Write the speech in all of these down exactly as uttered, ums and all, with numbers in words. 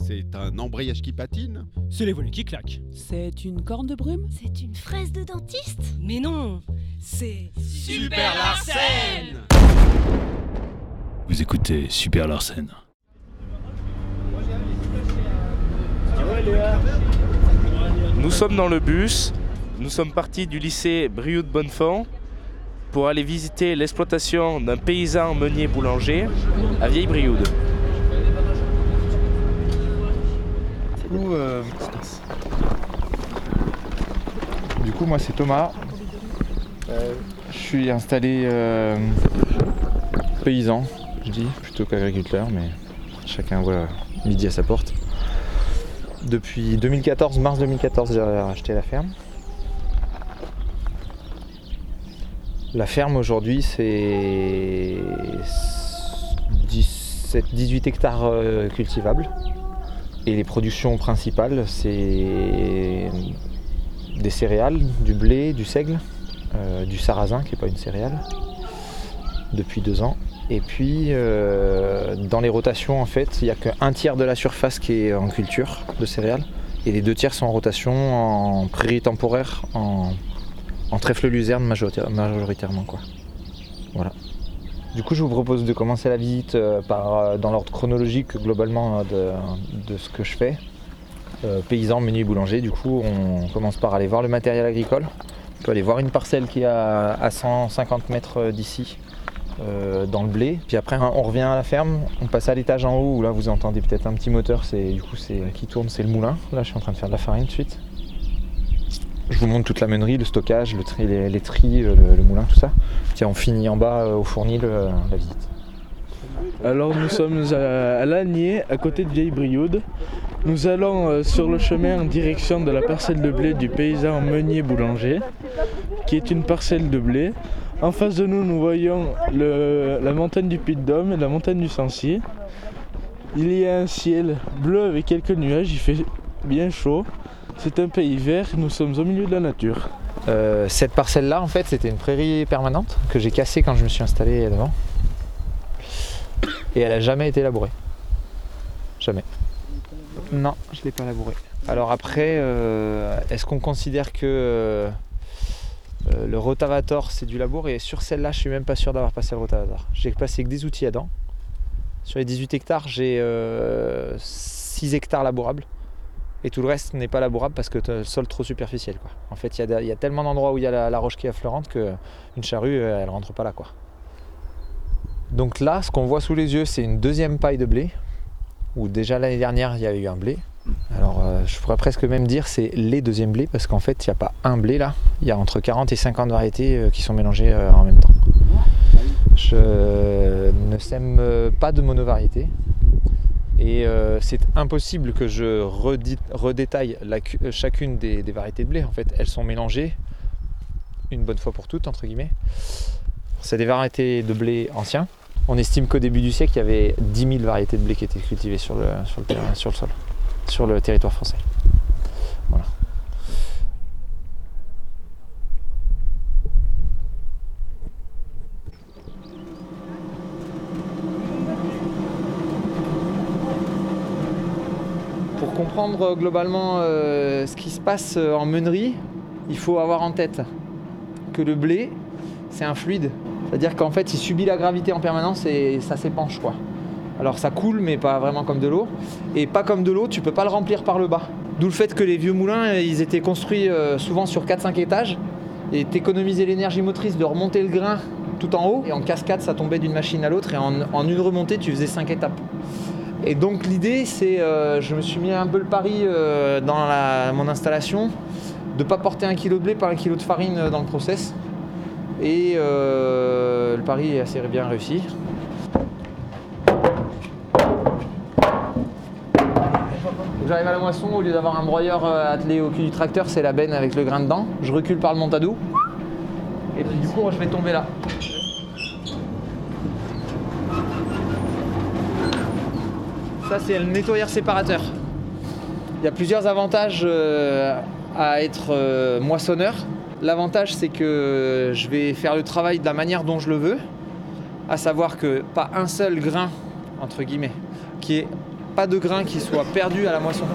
C'est un embrayage qui patine. C'est les volets qui claquent. C'est une corne de brume. C'est une fraise de dentiste. Mais non, c'est Super Larsen. Vous écoutez Super Larsen. Nous sommes dans le bus. Nous sommes partis du lycée Brioude-Bonnefond pour aller visiter l'exploitation d'un paysan meunier boulanger à Vieille-Brioude. Du coup, euh, du coup, moi c'est Thomas. Euh, je suis installé euh, paysan, je dis, plutôt qu'agriculteur, mais chacun voit midi à sa porte. Depuis deux mille quatorze, mars deux mille quatorze, j'ai racheté la ferme. La ferme aujourd'hui, c'est dix-sept, dix-huit hectares cultivables. Et les productions principales, c'est des céréales, du blé, du seigle, euh, du sarrasin, qui n'est pas une céréale, depuis deux ans. Et puis, euh, dans les rotations, en fait, il n'y a qu'un tiers de la surface qui est en culture de céréales. Et les deux tiers sont en rotation en prairie temporaire, en, en trèfle-luzerne majoritairement, quoi. Voilà. Du coup, je vous propose de commencer la visite euh, par, dans l'ordre chronologique globalement de, de ce que je fais. Euh, paysan, meunier, boulanger. Du coup, on commence par aller voir le matériel agricole. On peut aller voir une parcelle qui est à, à cent cinquante mètres d'ici, euh, dans le blé. Puis après, on revient à la ferme. On passe à l'étage en haut où là, vous entendez peut-être un petit moteur. C'est, du coup, c'est, qui tourne, c'est le moulin. Là, je suis en train de faire de la farine tout de suite. Je vous montre toute la meunerie, le stockage, le tri, les, les tris, le, le moulin, tout ça. Tiens, on finit en bas euh, au fournil euh, la visite. Alors nous sommes à, à Lagné, à côté de Vieille-Brioude. Nous allons euh, sur le chemin en direction de la parcelle de blé du paysan meunier boulanger, qui est une parcelle de blé. En face de nous, nous voyons le, la montagne du Puy-de-Dôme et la montagne du Sancy. Il y a un ciel bleu avec quelques nuages, il fait bien chaud. C'est un pays vert, nous sommes au milieu de la nature. Euh, cette parcelle-là, en fait, c'était une prairie permanente que j'ai cassée quand je me suis installé devant. Et elle n'a jamais été labourée. Jamais. Non, je ne l'ai pas labourée. Alors après, euh, est-ce qu'on considère que euh, euh, le rotavator c'est du labour? Et sur celle-là, je ne suis même pas sûr d'avoir passé le rotavator. J'ai passé que des outils à dents. Sur les dix-huit hectares, j'ai euh, six hectares labourables. Et tout le reste n'est pas labourable parce que c'est un sol trop superficiel, quoi. En fait, il y, y a tellement d'endroits où il y a la, la roche qui est affleurante qu'une charrue, elle rentre pas là, quoi. Donc là, ce qu'on voit sous les yeux, c'est une deuxième paille de blé, où déjà l'année dernière, il y a eu un blé. Alors, euh, je pourrais presque même dire c'est les deuxièmes blés, parce qu'en fait, il n'y a pas un blé là, il y a entre quarante et cinquante variétés euh, qui sont mélangées euh, en même temps. Je ne sème pas de monovariété. Et euh, c'est impossible que je redit, redétaille la, chacune des, des variétés de blé. En fait, elles sont mélangées une bonne fois pour toutes, entre guillemets. C'est des variétés de blé anciens. On estime qu'au début du siècle, il y avait dix mille variétés de blé qui étaient cultivées sur le, sur le, terrain, sur le sol, sur le territoire français. Voilà. Pour comprendre globalement euh, ce qui se passe en meunerie, il faut avoir en tête que le blé, c'est un fluide. C'est-à-dire qu'en fait, il subit la gravité en permanence et ça s'épanche, quoi. Alors ça coule, mais pas vraiment comme de l'eau. Et pas comme de l'eau, tu peux pas le remplir par le bas. D'où le fait que les vieux moulins, ils étaient construits euh, souvent sur quatre cinq étages. Et t'économisais l'énergie motrice de remonter le grain tout en haut. Et en cascade, ça tombait d'une machine à l'autre. Et en, en une remontée, tu faisais cinq étapes. Et donc l'idée, c'est, euh, je me suis mis un peu le pari euh, dans la, mon installation, de ne pas porter un kilo de blé par un kilo de farine dans le process. Et euh, le pari est assez bien réussi. J'arrive à la moisson, au lieu d'avoir un broyeur attelé au cul du tracteur, c'est la benne avec le grain dedans. Je recule par le montadou. Et puis du coup, je vais tomber là. Ça, c'est le nettoyeur séparateur. Il y a plusieurs avantages euh, à être euh, moissonneur. L'avantage, c'est que je vais faire le travail de la manière dont je le veux, à savoir que pas un seul grain, entre guillemets, qui est pas de grains qui soient perdus à la moisson.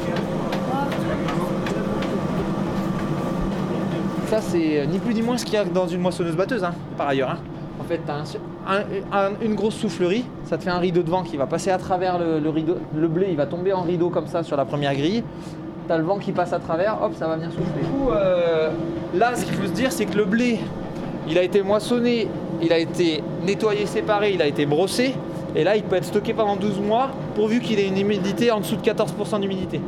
Ça c'est ni plus ni moins ce qu'il y a dans une moissonneuse batteuse, hein, par ailleurs. Hein. En fait, tu as un, un, un, une grosse soufflerie, ça te fait un rideau de vent qui va passer à travers le, le rideau. Le blé, il va tomber en rideau comme ça sur la première grille. Tu as le vent qui passe à travers, hop, ça va venir souffler. Du coup, euh, là, ce qu'il faut se dire, c'est que le blé, il a été moissonné, il a été nettoyé, séparé, il a été brossé. Et là, il peut être stocké pendant douze mois, pourvu qu'il ait une humidité en dessous de quatorze pour cent d'humidité.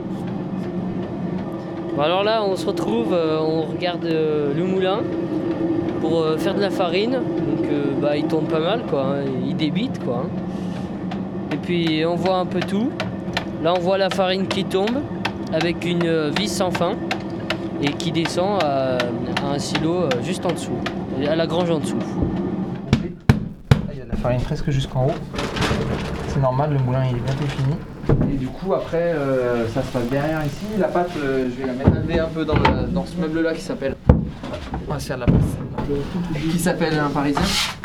Bon, alors là, on se retrouve, euh, on regarde euh, le moulin pour euh, faire de la farine. Donc, euh, bah, il tourne pas mal, quoi. Hein, il débite, quoi. Hein. Et puis, on voit un peu tout. Là, on voit la farine qui tombe avec une euh, vis sans fin et qui descend à, à un silo euh, juste en dessous, à la grange en dessous. Là, il y a de la farine presque jusqu'en haut. C'est normal, le moulin il est bientôt fini. Et du coup après euh, ça se passe derrière ici. La pâte, euh, je vais la mettre à lever un peu dans, le, dans ce meuble là qui s'appelle. On va se faire de la place. Qui s'appelle un parisien.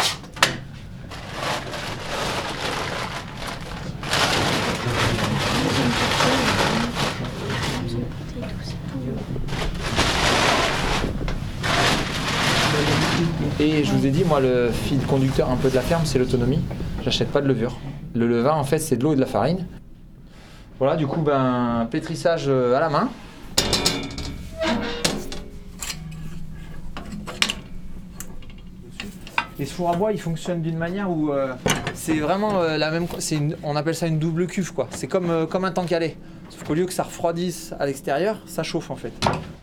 Et je vous ai dit, moi le fil conducteur un peu de la ferme c'est l'autonomie. J'achète pas de levure. Le levain en fait c'est de l'eau et de la farine. Voilà, du coup ben pétrissage à la main. Et ce four à bois il fonctionne d'une manière où euh, c'est vraiment euh, la même, c'est une, on appelle ça une double cuve quoi. C'est comme, euh, comme un tank à lait. Sauf qu'au lieu que ça refroidisse à l'extérieur, ça chauffe en fait.